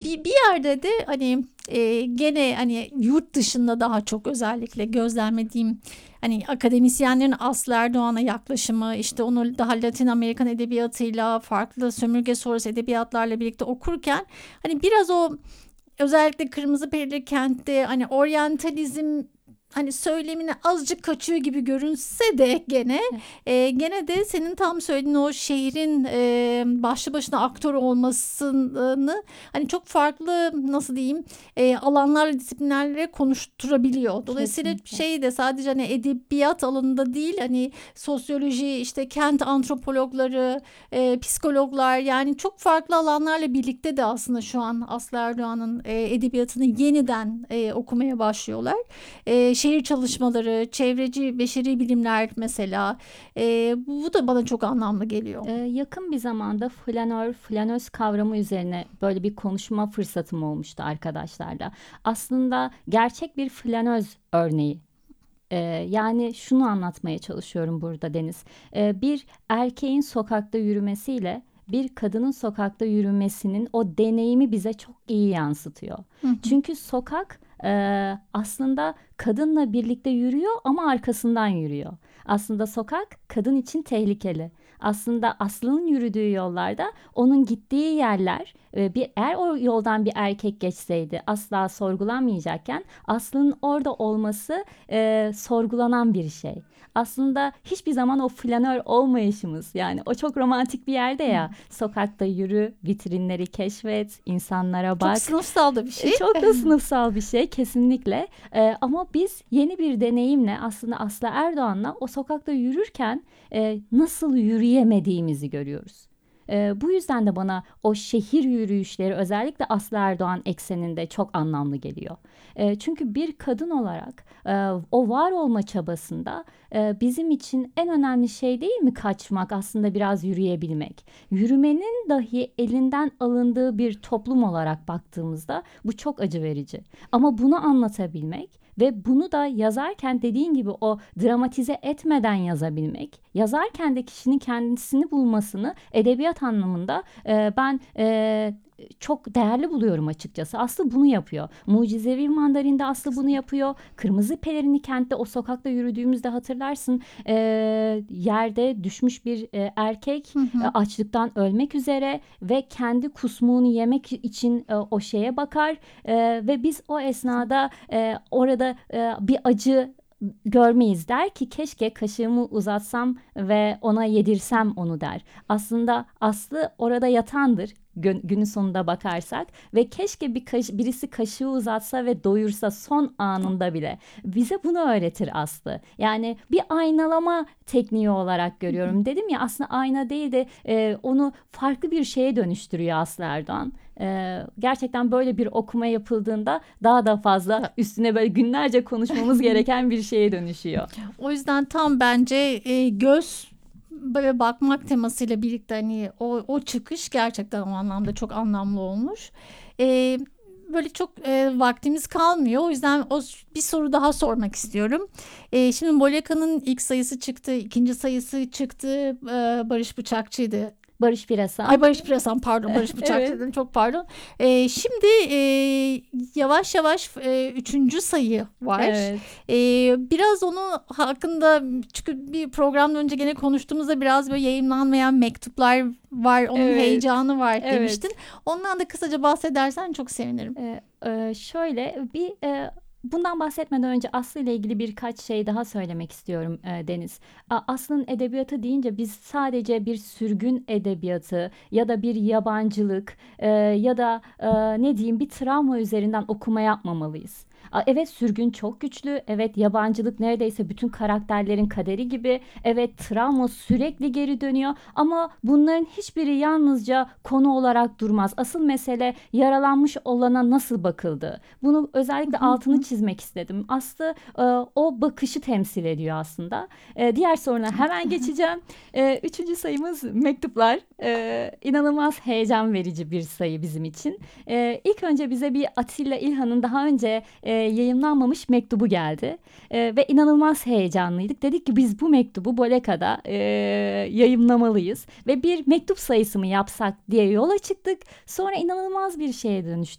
bir yerde de hani gene hani yurt dışında daha çok özellikle gözlemlediğim hani akademisyenlerin Aslı Erdoğan'a yaklaşımı, işte onu daha Latin Amerikan edebiyatıyla, farklı sömürge sonrası edebiyatlarla birlikte okurken hani biraz o özellikle Kırmızı Perili Kent'te hani oryantalizm hani söylemine azıcık kaçıyor gibi görünse de gene de senin tam söylediğin o şehrin başlı başına aktör olmasını hani çok farklı, nasıl diyeyim, alanlarla, disiplinlerle konuşturabiliyor. Dolayısıyla Kesinlikle. şey de sadece hani edebiyat alanında değil, hani sosyoloji, işte kent antropologları, psikologlar, yani çok farklı alanlarla birlikte de aslında şu an Aslı Erdoğan'ın edebiyatını yeniden okumaya başlıyorlar. Şehir çalışmaları, çevreci beşeri bilimler mesela, bu da bana çok anlamlı geliyor. Yakın bir zamanda flanör, flanöz kavramı üzerine böyle bir konuşma fırsatım olmuştu arkadaşlarla. Aslında gerçek bir flanöz örneği. Yani şunu anlatmaya çalışıyorum burada Deniz. Bir erkeğin sokakta yürümesiyle bir kadının sokakta yürümesinin o deneyimi bize çok iyi yansıtıyor. Hı hı. Çünkü sokak aslında kadınla birlikte yürüyor ama arkasından yürüyor. Aslında sokak kadın için tehlikeli. Aslında Aslı'nın yürüdüğü yollarda onun gittiği yerler, eğer o yoldan bir erkek geçseydi asla sorgulanmayacakken Aslı'nın orada olması sorgulanan bir şey. Aslında hiçbir zaman o flanör olmayışımız, yani o çok romantik bir yerde ya, sokakta yürü, vitrinleri keşfet, insanlara Çok bak. sınıfsal da bir şey. Çok da sınıfsal bir şey kesinlikle. Ama biz yeni bir deneyimle aslında Aslı Erdoğan'la o sokakta yürürken nasıl yürüyemediğimizi görüyoruz. Bu yüzden de bana o şehir yürüyüşleri özellikle Aslı Erdoğan ekseninde çok anlamlı geliyor. Çünkü bir kadın olarak o var olma çabasında bizim için en önemli şey değil mi kaçmak, aslında biraz yürüyebilmek. Yürümenin dahi elinden alındığı bir toplum olarak baktığımızda bu çok acı verici. Ama bunu anlatabilmek ve bunu da yazarken dediğin gibi o dramatize etmeden yazabilmek, yazarken de kişinin kendisini bulmasını edebiyat anlamında ben çok değerli buluyorum açıkçası. Aslı bunu yapıyor. Mucizevi Mandarin'de Aslı bunu yapıyor. Kırmızı Pelerini Kent'te o sokakta yürüdüğümüzde hatırlarsın, yerde düşmüş bir erkek açlıktan ölmek üzere ve kendi kusmuğunu yemek için o şeye bakar ve biz o esnada orada bir acı görmeyiz, der ki keşke kaşığımı uzatsam ve ona yedirsem onu, der. Aslında Aslı orada yatandır günün sonunda bakarsak ve keşke birisi kaşığı uzatsa ve doyursa son anında bile. Bize bunu öğretir Aslı. Yani bir aynalama tekniği olarak görüyorum. Dedim ya, aslında ayna değil de onu farklı bir şeye dönüştürüyor Aslı Erdoğan. Gerçekten böyle bir okuma yapıldığında daha da fazla üstüne böyle günlerce konuşmamız gereken bir şeye dönüşüyor. O yüzden tam bence göz ve bakmak temasıyla birlikte hani o çıkış gerçekten o anlamda çok anlamlı olmuş. Böyle çok vaktimiz kalmıyor. O yüzden bir soru daha sormak istiyorum. Şimdi Boleka'nın ilk sayısı çıktı, ikinci sayısı çıktı. Barış Bıçakçı'ydı. Barış Pirasan. Ay Barış Pirasan, pardon, Barış Bıçakçı dedim, çok pardon. Şimdi yavaş yavaş üçüncü sayı var. Evet. Biraz onun hakkında, çünkü bir programdan önce gene konuştuğumuzda biraz böyle yayınlanmayan mektuplar var, onun heyecanı var demiştin. Ondan da kısaca bahsedersen çok sevinirim. Şöyle bir bundan bahsetmeden önce Aslı ile ilgili birkaç şey daha söylemek istiyorum Deniz. Aslı'nın edebiyatı deyince biz sadece bir sürgün edebiyatı ya da bir yabancılık ya da ne diyeyim bir travma üzerinden okuma yapmamalıyız. Evet, sürgün çok güçlü. Evet, yabancılık neredeyse bütün karakterlerin kaderi gibi. Evet, travma sürekli geri dönüyor. Ama bunların hiçbiri yalnızca konu olarak durmaz. Asıl mesele yaralanmış olana nasıl bakıldı. Bunu özellikle altını çizmek istedim. Aslı o bakışı temsil ediyor aslında. Diğer soruna hemen geçeceğim. Üçüncü sayımız Mektuplar. İnanılmaz heyecan verici bir sayı bizim için. İlk önce bize bir Atilla İlhan'ın daha önce yayımlanmamış mektubu geldi ve inanılmaz heyecanlıydık. Dedik ki biz bu mektubu Boleka'da yayımlamalıyız ve bir mektup sayısı mı yapsak diye yola çıktık. Sonra inanılmaz bir şeye dönüştü.